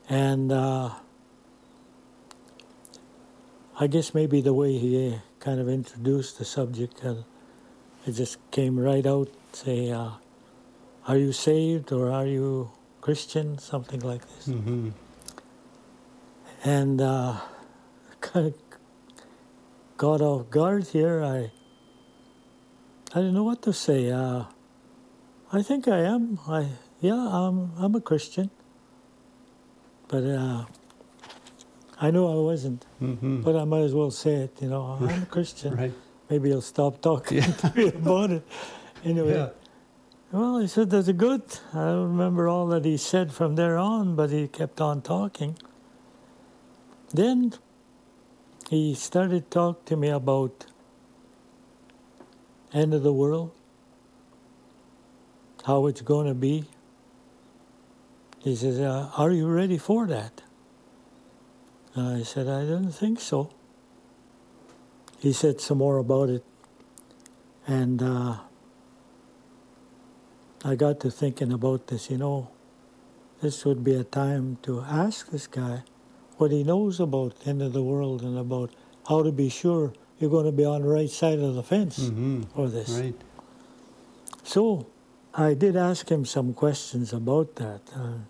And I guess maybe the way he kind of introduced the subject, it just came right out, say, are you saved or are you Christian? Something like this. Mm-hmm. And kind of got off guard here. I didn't know what to say. I think I am. I'm a Christian. But I knew I wasn't. Mm-hmm. But I might as well say it, I'm a Christian. Right. Maybe he'll stop talking to me about it. Anyway, Yeah. well, he said, that's good. I don't remember all that he said from there on, but he kept on talking. Then he started talking to me about end of the world, how it's going to be. He says, are you ready for that? I said, I don't think so. He said some more about it. And I got to thinking about this, this would be a time to ask this guy what he knows about the end of the world and about how to be sure you're going to be on the right side of the fence for this. Right. So I did ask him some questions about that,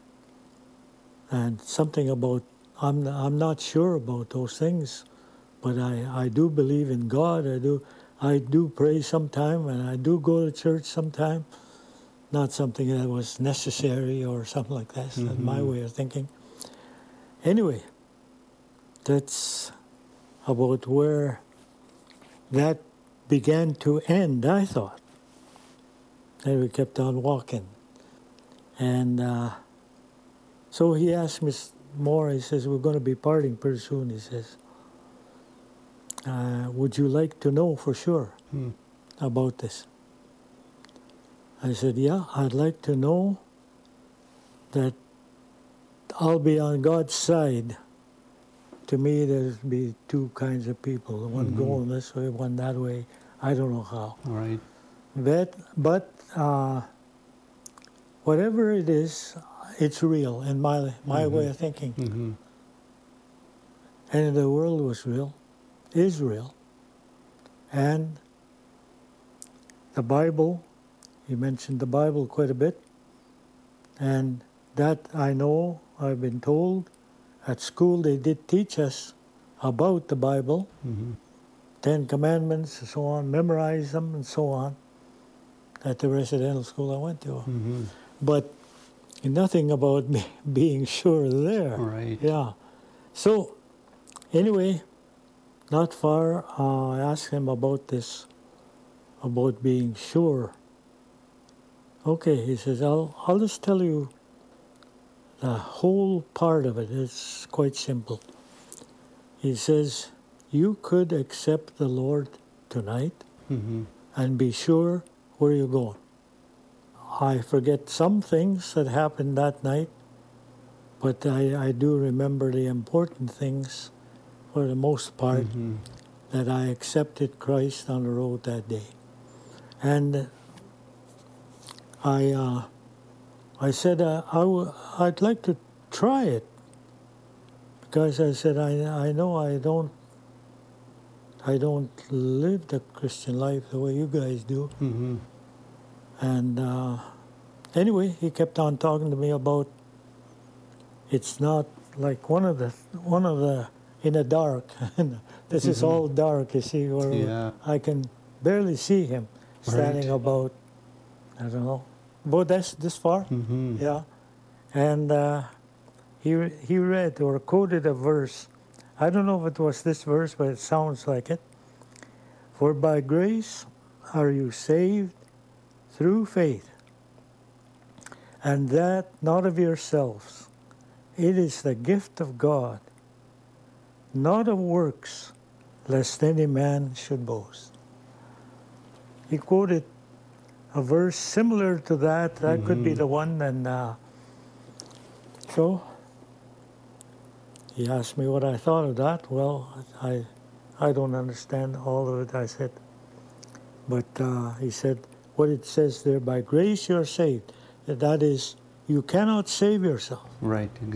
and something about, I'm not sure about those things, but I do believe in God. I do pray sometime, and I do go to church sometime. Not something that was necessary or something like that. That's my way of thinking. Anyway, that's about where that began to end, I thought. And we kept on walking. And so he asked me more. He says, we're going to be parting pretty soon. He says, would you like to know for sure about this? I said, yeah, I'd like to know that I'll be on God's side. To me, there'd be two kinds of people, one going this way, one that way. I don't know how. Right. But whatever it is, it's real in my way of thinking. Mm-hmm. And the world was real, is real. And the Bible, he mentioned the Bible quite a bit. And that I know, I've been told, at school they did teach us about the Bible, 10 Commandments and so on, memorize them and so on, at the residential school I went to. But nothing about me being sure there. Right. Yeah. So, anyway, not far, I asked him about this, about being sure. Okay, he says, I'll just tell you the whole part of it. It's quite simple. He says, you could accept the Lord tonight and be sure where you're going. I forget some things that happened that night, but I do remember the important things for the most part, that I accepted Christ on the road that day. And I said I'd like to try it, because I said I know I don't live the Christian life the way you guys do. And anyway, he kept on talking to me about it's not like one of the in the dark. This is all dark, you see, where I can barely see him standing about, I don't know, about this far. Yeah. And he read or quoted a verse. I don't know if it was this verse, but it sounds like it. For by grace are you saved through faith, and that not of yourselves. It is the gift of God, not of works, lest any man should boast. He quoted a verse similar to that. That could be the one. And so he asked me what I thought of that. Well, I don't understand all of it, I said. But he said, what it says there, by grace you're saved. That is, you cannot save yourself. Right.